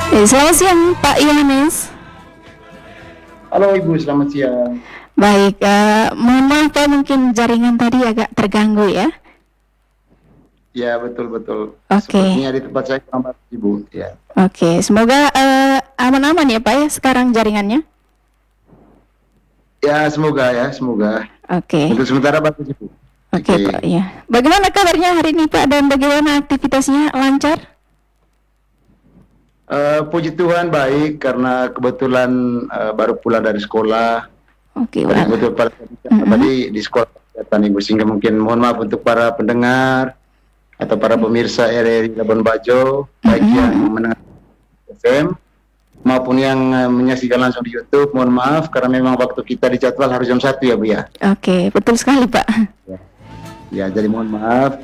Selamat siang Pak Yohanes. Halo Ibu, selamat siang. Baik, mohon maaf Pak, mungkin jaringan tadi agak terganggu ya. Ya, betul-betul. Oke. Sepertinya di tempat saya kurang bagus, Ibu. Ya. Oke, semoga aman-aman ya Pak ya sekarang jaringannya. Ya, semoga. Oke. Untuk sementara bagus, Ibu. Oke Pak ya. Bagaimana kabarnya hari ini Pak dan bagaimana aktivitasnya, lancar? Puji Tuhan baik karena kebetulan baru pulang dari sekolah. Oke, Betul tadi di sekolah kesehatan Ibu, sehingga mungkin mohon maaf untuk para pendengar atau para pemirsa RRI Labuan Bajo, baik yang mendengar FM maupun yang menyaksikan langsung di YouTube. Mohon maaf karena memang waktu kita dijadwal harus jam 1 ya Bu ya. Oke, betul sekali Pak. Ya, jadi mohon maaf.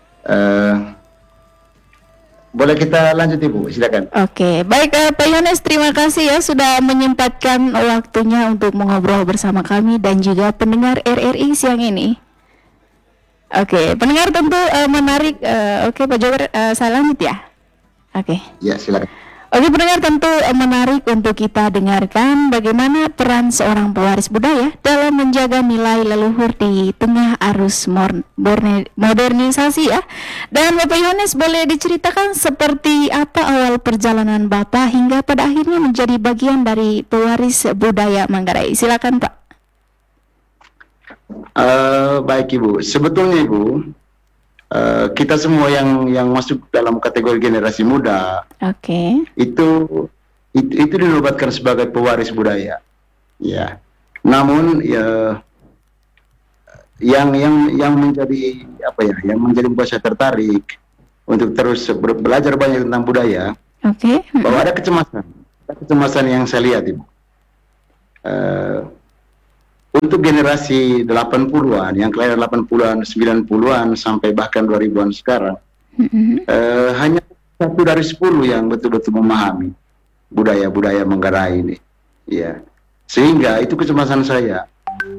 Boleh kita lanjut Ibu, silakan. Oke, baik Pak Yohanes, terima kasih ya sudah menyempatkan waktunya untuk mengobrol bersama kami dan juga pendengar RRI siang ini. Oke, pendengar tentu menarik. Oke Pak Jower, saya lanjut ya. Oke. Ya, silakan. Oke, pendengar tentu menarik untuk kita dengarkan bagaimana peran seorang pewaris budaya dalam menjaga nilai leluhur di tengah arus modernisasi ya. Dan Bapak Yohanes, boleh diceritakan seperti apa awal perjalanan Bapak hingga pada akhirnya menjadi bagian dari pewaris budaya Manggarai? Silakan Pak. Baik Ibu, sebetulnya Ibu, kita semua yang masuk dalam kategori generasi muda, itu dinobatkan sebagai pewaris budaya, ya. Namun ya, yang menjadi apa ya, yang menjadi membuat saya tertarik untuk terus belajar banyak tentang budaya, bahwa ada kecemasan yang saya lihat Ibu. Untuk generasi 80-an, yang kelahiran 80-an, 90-an, sampai bahkan 2000-an sekarang, hanya 1 dari 10 yang betul-betul memahami budaya-budaya Manggarai ini. Ya. Sehingga itu kecemasan saya.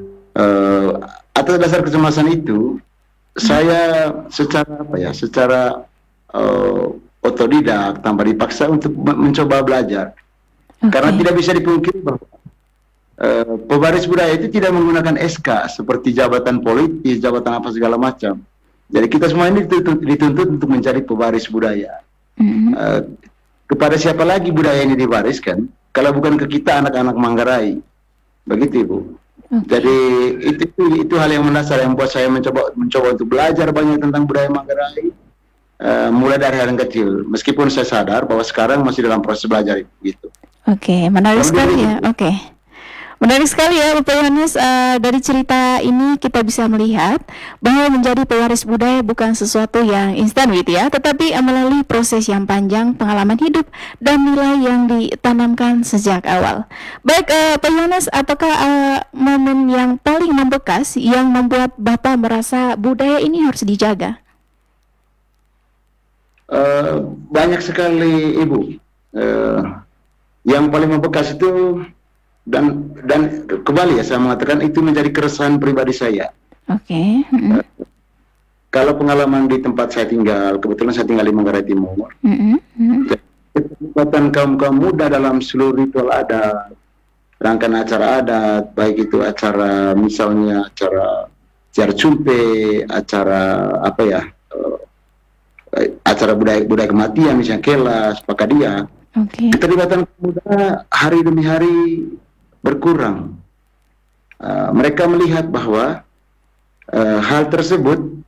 Atas dasar kecemasan itu, saya secara otodidak, tanpa dipaksa untuk mencoba belajar. Karena tidak bisa dipungkiri bahwa pewaris budaya itu tidak menggunakan SK seperti jabatan politis, jabatan apa segala macam. Jadi kita semua ini dituntut untuk menjadi pewaris budaya. Kepada siapa lagi budaya ini diwariskan kalau bukan ke kita, anak-anak Manggarai, begitu Ibu. Jadi itu hal yang mendasar yang membuat saya mencoba untuk belajar banyak tentang budaya Manggarai, mulai dari hal yang kecil. Meskipun saya sadar bahwa sekarang masih dalam proses belajar gitu. Oke, menarik sekali ya. Menarik sekali ya Bapak Yohanes, dari cerita ini kita bisa melihat bahwa menjadi pewaris budaya bukan sesuatu yang instan gitu ya, tetapi melalui proses yang panjang, pengalaman hidup, dan nilai yang ditanamkan sejak awal. Baik Pak Yohanes, apakah momen yang paling membekas yang membuat Bapak merasa budaya ini harus dijaga? Banyak sekali Ibu. Yang paling membekas itu dan kembali ya saya mengatakan itu menjadi keresahan pribadi saya. Kalau pengalaman di tempat saya tinggal, kebetulan saya tinggal di Manggarai Timur, keterlibatan kaum muda dalam seluruh ritual adat, rangkaian acara adat, baik itu acara misalnya acara cumpe, acara acara budaya kematian misalnya kelas, pakadia. Keterlibatan muda hari demi hari berkurang. Mereka melihat bahwa hal tersebut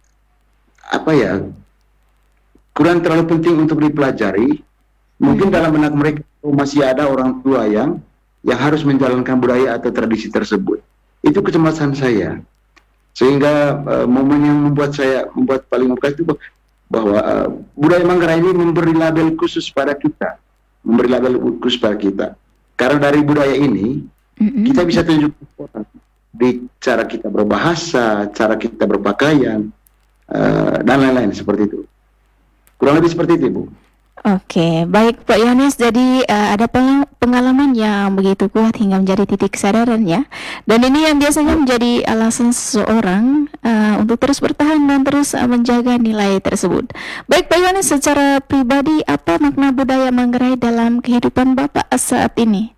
kurang terlalu penting untuk dipelajari. Mungkin dalam benak mereka masih ada orang tua yang harus menjalankan budaya atau tradisi tersebut. Itu kecemasan saya. Sehingga momen yang membuat paling membekas itu bahwa budaya Manggarai ini memberi label khusus pada kita. Karena dari budaya ini kita bisa tunjukkan di cara kita berbahasa, cara kita berpakaian, dan lain-lain seperti itu. Kurang lebih seperti itu, Bu. Oke, baik Pak Yohanes. Jadi ada pengalaman yang begitu kuat hingga menjadi titik kesadaran ya. Dan ini yang biasanya menjadi alasan seseorang untuk terus bertahan dan terus menjaga nilai tersebut. Baik Pak Yohanes, secara pribadi apa makna budaya Manggarai dalam kehidupan Bapak saat ini?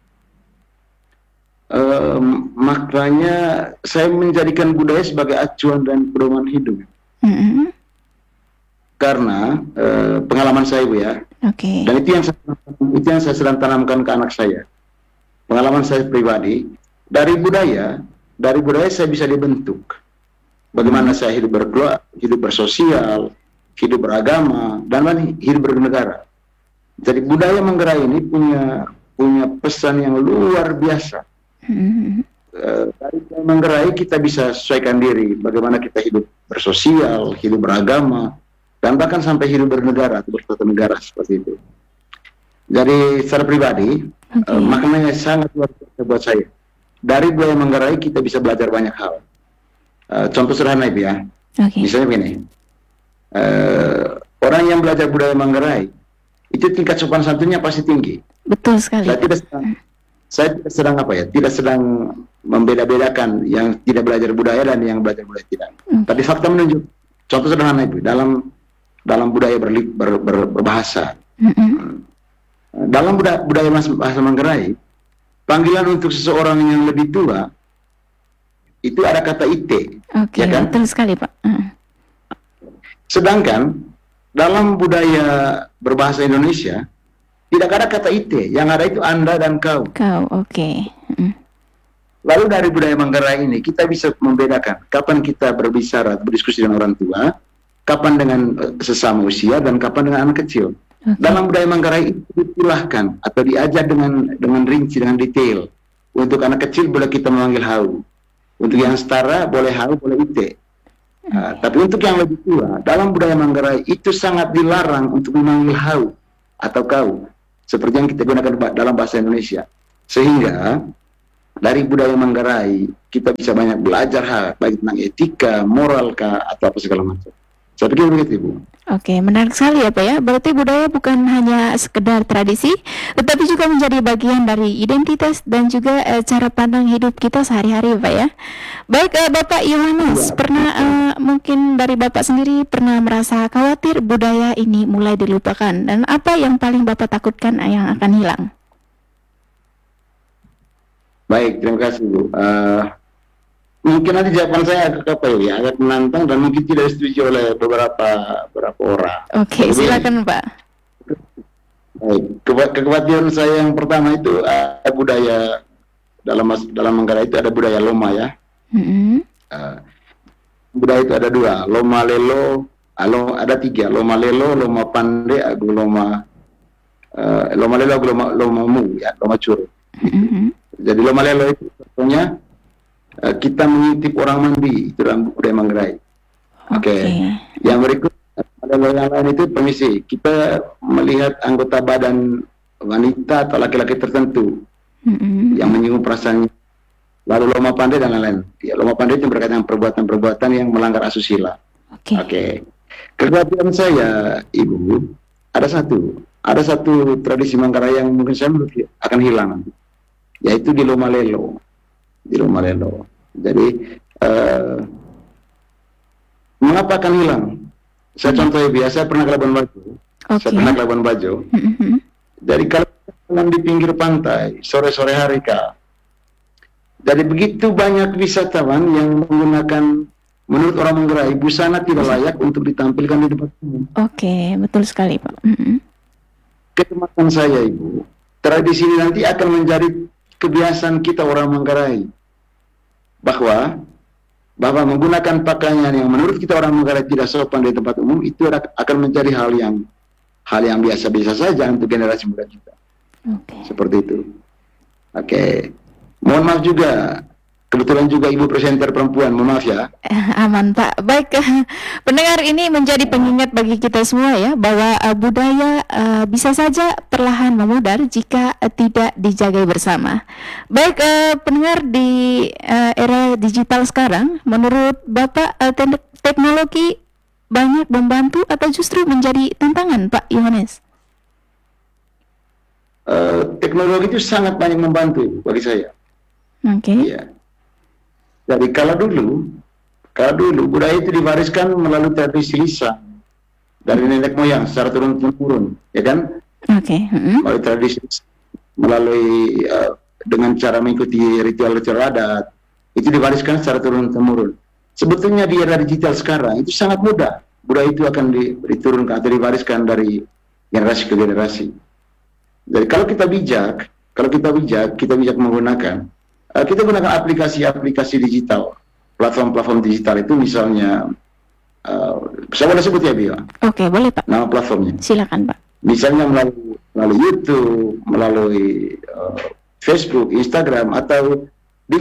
Maknanya saya menjadikan budaya sebagai acuan dan pedoman hidup. Mm-mm. Karena pengalaman saya Bu ya, Oke. dan itu yang saya sedang tanamkan ke anak saya. Pengalaman saya pribadi, dari budaya saya bisa dibentuk. Bagaimana saya hidup berkeluarga, hidup bersosial, hidup beragama, dan hidup bernegara. Jadi budaya Manggarai ini punya pesan yang luar biasa. Mm-mm. Dari Manggarai kita bisa sesuaikan diri, bagaimana kita hidup bersosial, hidup beragama, dan bahkan sampai hidup bernegara atau bertata negara seperti itu. Jadi secara pribadi, maknanya sangat luar biasa buat saya. Dari budaya Manggarai kita bisa belajar banyak hal. Contoh sederhana Ibu ya. Misalnya begini, orang yang belajar budaya Manggarai itu tingkat sopan santunnya pasti tinggi. Betul sekali. Saya tidak sedang tidak sedang membeda-bedakan yang tidak belajar budaya dan yang belajar budaya tidak. Tapi fakta menunjuk, contoh sederhana Ibu, dalam budaya berbahasa. Dalam budaya bahasa Manggarai, panggilan untuk seseorang yang lebih tua itu ada kata ite. Oke, ya kan? betul sekali Pak. Sedangkan dalam budaya berbahasa Indonesia tidak ada kata ite, yang ada itu Anda dan kau. Kau, oke. Lalu dari budaya Manggarai ini kita bisa membedakan kapan kita berbicara, berdiskusi dengan orang tua, kapan dengan sesama usia, dan kapan dengan anak kecil. Dalam budaya Manggarai itu ditilahkan atau diajar dengan rinci, dengan detail. Untuk anak kecil boleh kita memanggil hau, untuk yang setara boleh hau, boleh ite. Tapi untuk yang lebih tua, dalam budaya Manggarai itu sangat dilarang untuk memanggil hau atau kau, seperti yang kita gunakan dalam bahasa Indonesia. Sehingga dari budaya Manggarai kita bisa banyak belajar hal, baik tentang etika, moral atau apa segala macam. Saya pikir begitu Ibu. Oke, menarik sekali ya Pak ya. Berarti budaya bukan hanya sekedar tradisi, tetapi juga menjadi bagian dari identitas dan juga cara pandang hidup kita sehari-hari Pak ya. Baik Bapak Yohanes, pernah mungkin dari Bapak sendiri pernah merasa khawatir budaya ini mulai dilupakan, dan apa yang paling Bapak takutkan yang akan hilang? Baik, terima kasih Bu. Mungkin nanti jawaban saya agak menantang dan mungkin tidak disetujui oleh beberapa orang. Oke, silakan Pak. Baik, kekhawatiran saya yang pertama itu budaya dalam Manggarai itu ada budaya loma ya. Budaya itu ada dua, loma lelo, ada tiga, loma lelo, loma pande, loma lelo, loma mu ya, loma curu. Jadi loma lelo itu contohnya kita mengintip orang mandi, itu dalam budaya Manggarai. Oke. Yang berikut yang lain itu permisi, kita melihat anggota badan wanita atau laki-laki tertentu yang menyinggung perasaannya. Lalu loma pandai dan lain-lain. Ya, loma pandai itu berkaitan dengan perbuatan-perbuatan yang melanggar asusila. Oke. Kekhawatiran saya, Ibu, ada satu tradisi Manggarai yang mungkin saya akan hilang, yaitu di loma lelo. Jadi mengapa akan hilang? Saya contohnya biasa pernah ke Labuan Bajo. Jadi kalau di pinggir pantai sore-sore hari jadi begitu banyak wisatawan yang menggunakan, menurut orang Manggarai, busana tidak layak untuk ditampilkan di tempat umum. Oke, betul sekali Pak. Kecemasan saya Ibu, tradisi ini nanti akan menjadi kebiasaan kita orang Manggarai, bahwa menggunakan pakaian yang menurut kita orang Manggarai tidak sopan di tempat umum itu akan menjadi hal yang biasa-biasa saja untuk generasi muda kita. Seperti itu. Oke. Mohon maaf juga, kebetulan juga Ibu presenter perempuan, mohon maaf ya. Aman Pak. Baik, pendengar, ini menjadi pengingat bagi kita semua ya, bahwa budaya bisa saja perlahan memudar jika tidak dijaga bersama. Baik, pendengar, di era digital sekarang, menurut Bapak teknologi banyak membantu atau justru menjadi tantangan Pak Yohanes? teknologi itu sangat banyak membantu bagi saya. Oke. Iya. Jadi kalau dulu budaya itu diwariskan melalui tradisi lisan dari nenek moyang secara turun temurun, ya kan? Oke. Melalui tradisi, melalui dengan cara mengikuti ritual-ritual adat, itu diwariskan secara turun temurun. Sebetulnya di era digital sekarang itu sangat mudah. Budaya itu akan diturunkan atau diwariskan dari generasi ke generasi. Jadi kalau kita bijak, kita bijak menggunakan, kita gunakan aplikasi-aplikasi digital, platform-platform digital itu misalnya, saya boleh sebut ya Bio? Oke, boleh Pak. Nama platformnya. Silakan Pak. Misalnya melalui YouTube, melalui Facebook, Instagram, atau di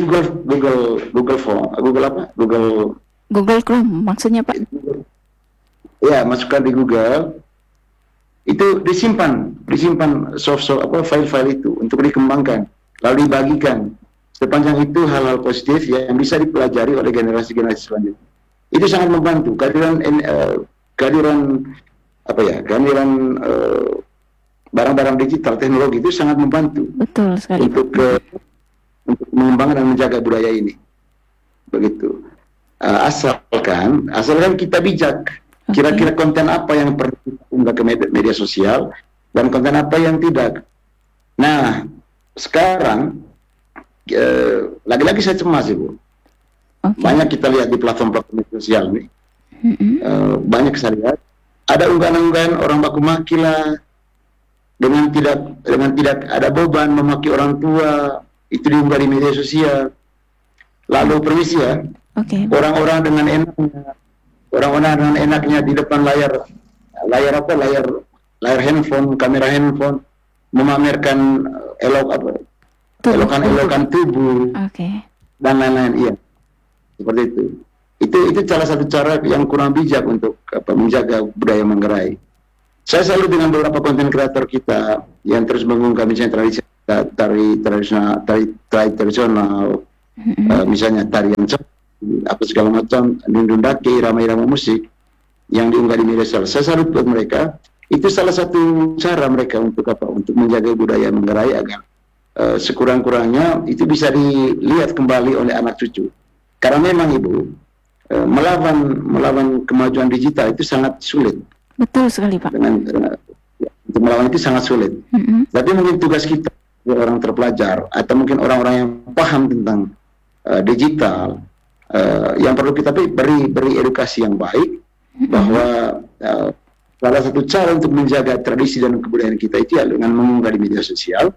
Google Chrome maksudnya Pak. Ya, masukkan di Google, itu disimpan file-file itu untuk dikembangkan, lalu dibagikan. Sepanjang itu hal-hal positif yang bisa dipelajari oleh generasi-generasi selanjutnya. Itu sangat membantu. Kehadiran barang-barang digital, teknologi itu sangat membantu. Betul sekali. Untuk mengembangkan dan menjaga budaya ini. Begitu. Asalkan kita bijak. Kira-kira konten apa yang perlu kita unggah ke media sosial dan konten apa yang tidak. Nah, sekarang lagi-lagi saya cemas Ibu. Banyak kita lihat di platform-platform media sosial nih. Banyak saya lihat ada unggahan-unggahan orang baku maki lah, dengan tidak ada beban memaki orang tua, itu diunggah di media sosial. Lalu permisi ya, orang-orang dengan enaknya di depan layar handphone, kamera handphone, memamerkan elokan tubuh, dan lain-lain. Iya, seperti itu. Itu salah satu cara yang kurang bijak untuk menjaga budaya Manggarai. Saya selalu dengan beberapa konten kreator kita yang terus mengunggah misalnya tari tradisional, misalnya tarian apa segala macam, dundundaki, irama-irama musik yang diunggah di media sosial. Saya salut buat mereka. Itu salah satu cara mereka untuk menjaga budaya Manggarai agar sekurang-kurangnya itu bisa dilihat kembali oleh anak cucu. Karena memang Ibu, melawan kemajuan digital itu sangat sulit. Betul sekali Pak. Untuk melawan itu sangat sulit. Tapi mungkin tugas kita orang terpelajar atau mungkin orang-orang yang paham tentang digital, yang perlu kita beri edukasi yang baik bahwa salah satu cara untuk menjaga tradisi dan kebudayaan kita itu ya dengan mengunggah di media sosial,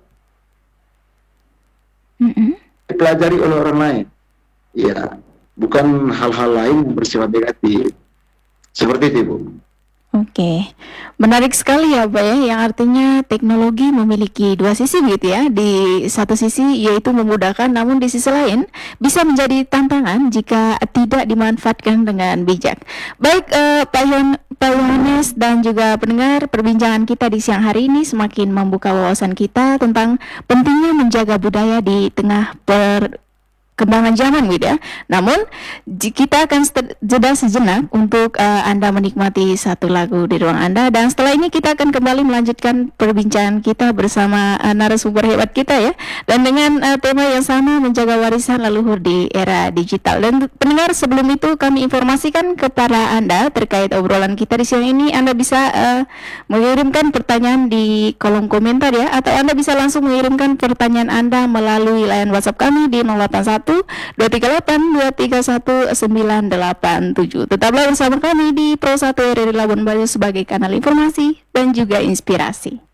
dipelajari oleh orang lain. Ya, bukan hal-hal lain yang bersifat negatif. Seperti itu, Bu. Oke, menarik sekali ya Pak ya, yang artinya teknologi memiliki dua sisi begitu ya. Di satu sisi yaitu memudahkan, namun di sisi lain bisa menjadi tantangan jika tidak dimanfaatkan dengan bijak. Baik Pak Yohanes dan juga pendengar, perbincangan kita di siang hari ini semakin membuka wawasan kita tentang pentingnya menjaga budaya di tengah perkembangan zaman gitu ya. Namun kita akan jeda sejenak untuk Anda menikmati satu lagu di ruang Anda, dan setelah ini kita akan kembali melanjutkan perbincangan kita bersama narasumber hebat kita ya, dan dengan tema yang sama, menjaga warisan leluhur di era digital. Dan pendengar, sebelum itu kami informasikan kepada Anda terkait obrolan kita di siang ini. Anda bisa mengirimkan pertanyaan di kolom komentar ya, atau Anda bisa langsung mengirimkan pertanyaan Anda melalui line WhatsApp kami di 081 238 231 987. Tetaplah bersama kami di Pro 1 RRI Labuan Bajo sebagai kanal informasi dan juga inspirasi.